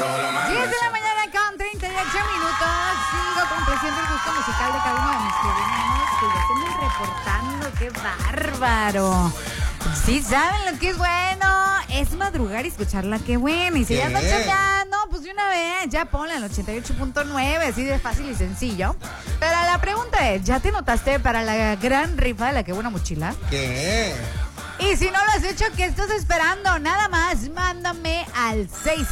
10 de la mañana con 38 minutos. Sigo complaciendo el gusto musical de cada uno de mis queridos que ya estén reportando. ¡Qué bárbaro! Sí, ¿saben lo que es bueno? Es madrugar y escucharla, qué bueno. Y si ya están chocando, pues de una vez, ya ponla en el 88.9, así de fácil y sencillo. Pero la pregunta es, ¿ya te notaste para la gran rifa de la qué buena mochila? ¿Qué? Y si no lo has hecho, ¿qué estás esperando? Nada más, mándame al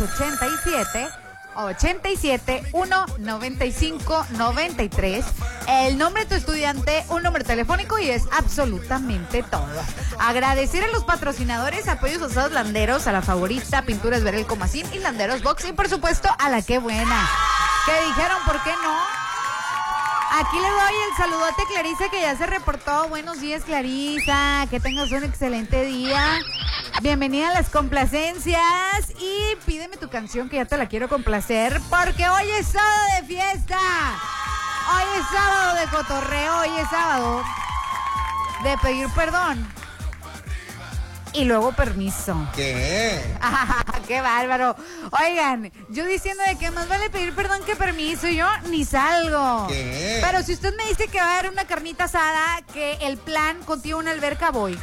687-195-93 el nombre de tu estudiante, un número telefónico y es absolutamente todo. Agradecer a los patrocinadores, apoyos usados Landeros, a La Favorita, Pinturas Verel Comacín y Landeros Box y por supuesto a la qué buena. Que dijeron, ¿por qué no? Aquí le doy el saludote a Clarisa que ya se reportó. Buenos días, Clarisa. Que tengas un excelente día. Bienvenida a las complacencias. Y pídeme tu canción que ya te la quiero complacer. Porque hoy es sábado de fiesta. Hoy es sábado de cotorreo. Hoy es sábado de pedir perdón. Y luego permiso. ¿Qué? ¡Qué bárbaro! Oigan, yo diciendo de que más vale pedir perdón que permiso, yo ni salgo. ¿Qué? Pero si usted me dice que va a haber una carnita asada, que el plan contiene una alberca, voy.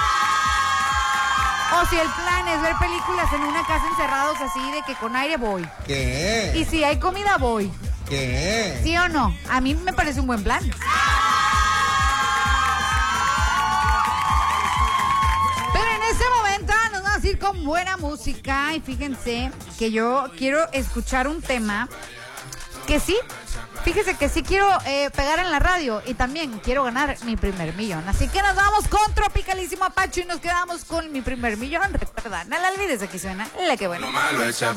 O si el plan es ver películas en una casa encerrados así, de que con aire, voy. ¿Qué? Y si hay comida, voy. ¿Qué? ¿Sí o no? A mí me parece un buen plan. Ir con buena música y fíjense que yo quiero escuchar un tema que sí, fíjense que sí quiero pegar en la radio y también quiero ganar mi primer millón, así que nos vamos con Tropicalísimo Apache y nos quedamos con mi primer millón. Recuerda, no la olvides, aquí suena la que buena. Lo malo es